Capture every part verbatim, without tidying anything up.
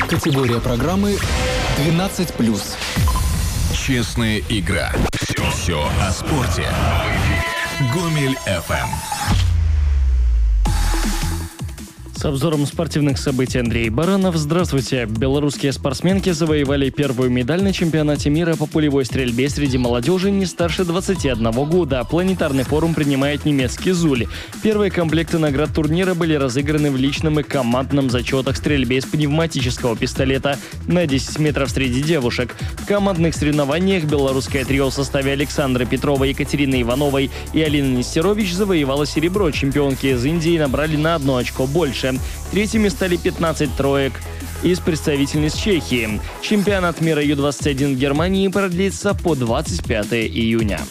Категория программы двенадцать плюс. Честная игра. Все, все о спорте. Гомель эф эм. С обзором спортивных событий Андрей Баранов. Здравствуйте. Белорусские спортсменки завоевали первую медаль на чемпионате мира по пулевой стрельбе среди молодежи не старше двадцати одного года. Планетарный форум принимает немецкий Зуль. Первые комплекты наград турнира были разыграны в личном и командном зачетах стрельбе из пневматического пистолета на десять метров среди девушек. В командных соревнованиях белорусское трио в составе Александры Петрова, Екатерины Ивановой и Алины Нестерович завоевало серебро. Чемпионки из Индии набрали на одно очко больше. Третьими стали пятнадцать троек из представительниц Чехии. Чемпионат мира ю двадцать один в Германии продлится по двадцать пятого июня.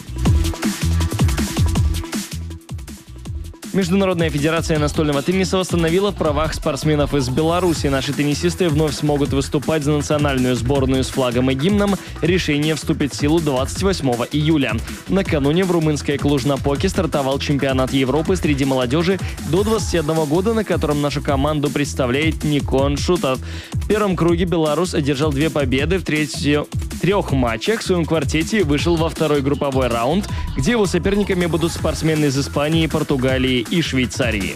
Международная федерация настольного тенниса восстановила в правах спортсменов из Беларуси. Наши теннисисты вновь смогут выступать за национальную сборную с флагом и гимном. Решение вступит в силу двадцать восьмого июля. Накануне в румынской Клуж-Напоке стартовал чемпионат Европы среди молодежи до двадцати одного года, на котором нашу команду представляет Никон Шутов. В первом круге белорус одержал две победы в третью... трех матчах. В своем квартете вышел во второй групповой раунд, где его соперниками будут спортсмены из Испании, Португалии и Швейцарии.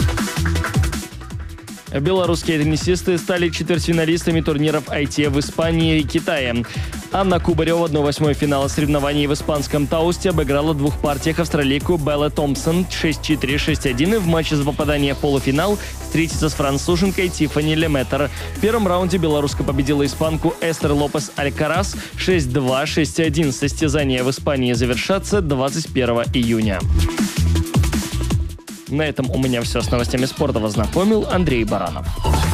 Белорусские теннисисты стали четвертьфиналистами турниров ай ти эф в Испании и Китае. Анна Кубарева одна восьмая финала соревнований в испанском Таусте обыграла в двух партиях австралийку Белла Томпсон шесть четыре - шесть один и в матче за попадание в полуфинал встретится с француженкой Тиффани Леметр. В первом раунде белоруска победила испанку Эстер Лопес Алькарас шесть два - шесть один. Состязания в Испании завершатся двадцать первого июня. На этом у меня все с новостями спорта. Вас знакомил Андрей Баранов.